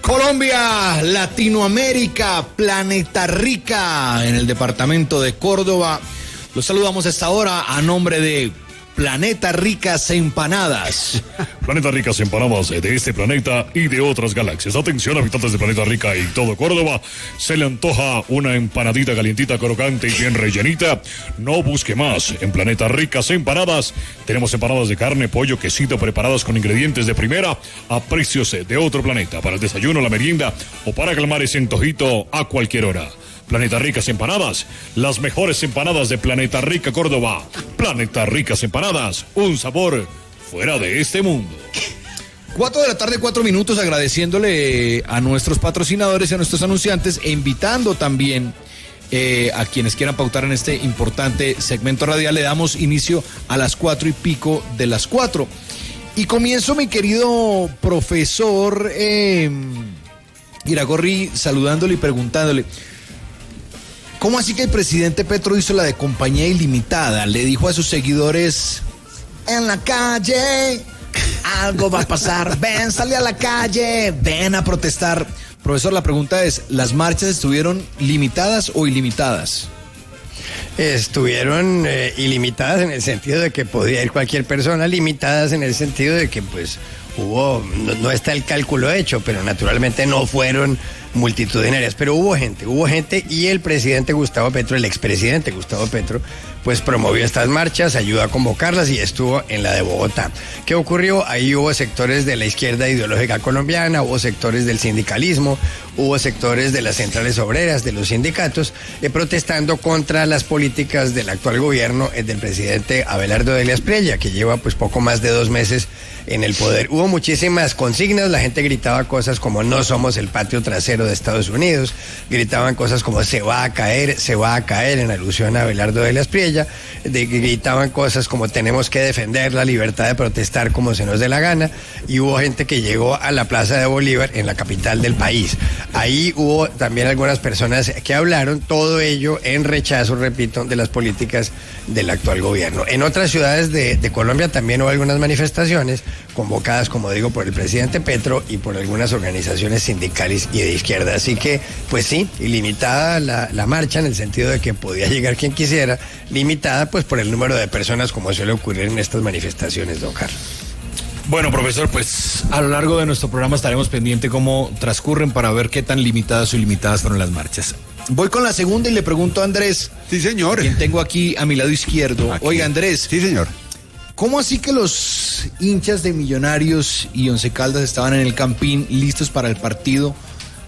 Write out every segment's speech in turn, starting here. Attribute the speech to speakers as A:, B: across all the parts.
A: Colombia, Latinoamérica, Planeta Rica, en el departamento de Córdoba. Los saludamos a esta hora a nombre de Planeta Ricas Empanadas.
B: Planeta Ricas Empanadas de este planeta y de otras galaxias. Atención, habitantes de Planeta Rica y todo Córdoba. Se le antoja una empanadita calientita, crocante y bien rellenita. No busque más. En Planeta Ricas Empanadas tenemos empanadas de carne, pollo, quesito preparadas con ingredientes de primera a precios de otro planeta. Para el desayuno, la merienda o para calmar ese antojito a cualquier hora. Planeta Ricas Empanadas, las mejores empanadas de Planeta Rica Córdoba. Planeta Ricas Empanadas, un sabor fuera de este mundo.
A: 4 de la tarde, 4 minutos, agradeciéndole a nuestros patrocinadores y a nuestros anunciantes e invitando también a quienes quieran pautar en este importante segmento radial. Le damos inicio a las 4 y pico de las 4. Y comienzo, mi querido profesor Iragorri, saludándole y preguntándole: ¿cómo así que el presidente Petro hizo la de compañía ilimitada? Le dijo a sus seguidores: en la calle algo va a pasar, ven, sale a la calle, ven a protestar. Profesor, la pregunta es, ¿las marchas estuvieron limitadas o ilimitadas?
C: Estuvieron ilimitadas en el sentido de que podía ir cualquier persona, limitadas en el sentido de que pues no está el cálculo hecho, pero naturalmente no fueron multitudinarias, pero hubo gente y el presidente Gustavo Petro, el expresidente Gustavo Petro, pues promovió estas marchas, ayudó a convocarlas y estuvo en la de Bogotá. ¿Qué ocurrió? Ahí hubo sectores de la izquierda ideológica colombiana, hubo sectores del sindicalismo, hubo sectores de las centrales obreras, de los sindicatos, protestando contra las políticas del actual gobierno del presidente Abelardo de Elias Prella, que lleva pues poco más de 2 meses en el poder. Hubo muchísimas consignas, la gente gritaba cosas como no somos el patio trasero de Estados Unidos, gritaban cosas como se va a caer, en alusión a Abelardo de Elias Prella, gritaban cosas como tenemos que defender la libertad de protestar como se nos dé la gana, y hubo gente que llegó a la Plaza de Bolívar en la capital del país. Ahí hubo también algunas personas que hablaron, todo ello en rechazo, repito, de las políticas del actual gobierno. En otras ciudades de Colombia también hubo algunas manifestaciones convocadas, como digo, por el presidente Petro y por algunas organizaciones sindicales y de izquierda. Así que, pues sí, ilimitada la marcha en el sentido de que podía llegar quien quisiera, limitada pues por el número de personas como suele ocurrir en estas manifestaciones, don Carlos.
A: Bueno, profesor, pues a lo largo de nuestro programa estaremos pendientes cómo transcurren para ver qué tan limitadas o ilimitadas fueron las marchas. Voy con la segunda y le pregunto a Andrés.
D: Sí, señor.
A: Quien tengo aquí a mi lado izquierdo.
D: Aquí.
A: Oiga, Andrés.
D: Sí, señor.
A: ¿Cómo así que los hinchas de Millonarios y Once Caldas estaban en el Campín listos para el partido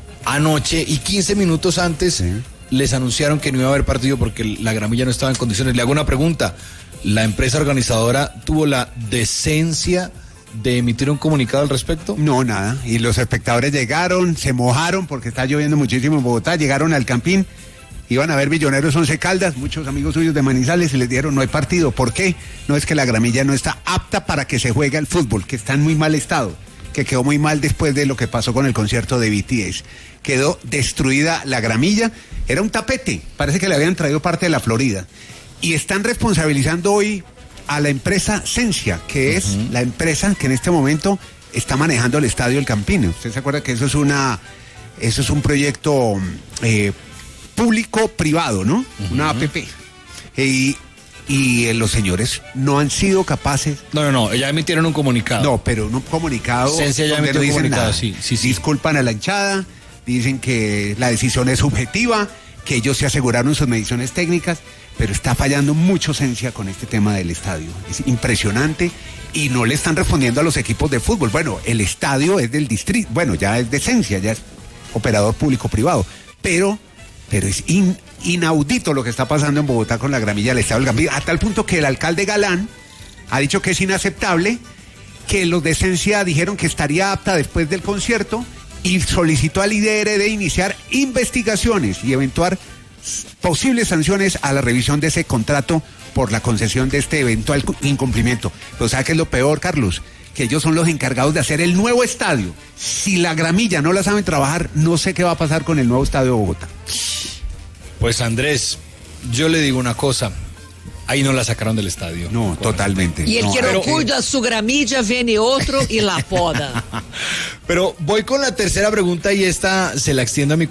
A: anoche y 15 minutos antes les anunciaron que no iba a haber partido porque la gramilla no estaba en condiciones? Le hago una pregunta. ¿La empresa organizadora tuvo la decencia de emitir un comunicado al respecto?
D: No, nada. Y los espectadores llegaron, se mojaron porque está lloviendo muchísimo en Bogotá, llegaron al Campín, iban a ver Millonarios Once Caldas, muchos amigos suyos de Manizales, y les dijeron no hay partido. ¿Por qué? No, es que la gramilla no está apta para que se juegue al fútbol, que está en muy mal estado, que quedó muy mal después de lo que pasó con el concierto de BTS. Quedó destruida la gramilla, era un tapete, parece que le habían traído parte de la Florida. Y están responsabilizando hoy a la empresa Sensia, que es la empresa que en este momento está manejando el estadio El Campín. Usted se acuerda que eso es un proyecto público-privado, ¿no? Una APP. Y los señores no han sido capaces.
A: No, ya emitieron un comunicado.
D: No, pero un comunicado.
A: Sensia ya emitió un comunicado, sí.
D: Disculpan a la hinchada, dicen que la decisión es subjetiva, que ellos se aseguraron sus mediciones técnicas, pero está fallando mucho Sensia con este tema del estadio. Es impresionante y no le están respondiendo a los equipos de fútbol. Bueno, el estadio es del distrito, bueno, ya es de Sensia, ya es operador público-privado, pero es inaudito lo que está pasando en Bogotá con la gramilla del estadio del Campín, a tal punto que el alcalde Galán ha dicho que es inaceptable, que los de Sensia dijeron que estaría apta después del concierto y solicitó al IDR de iniciar investigaciones y eventuar posibles sanciones a la revisión de ese contrato por la concesión de este eventual incumplimiento. Pero ¿sabe qué es lo peor, Carlos? Que ellos son los encargados de hacer el nuevo estadio. Si la gramilla no la saben trabajar, no sé qué va a pasar con el nuevo estadio de Bogotá.
A: Pues Andrés, yo le digo una cosa. Ahí no la sacaron del estadio.
D: No, totalmente.
E: Y el que no cuida su gramilla viene otro y la poda.
A: Pero voy con la tercera pregunta y esta se la extiendo a mi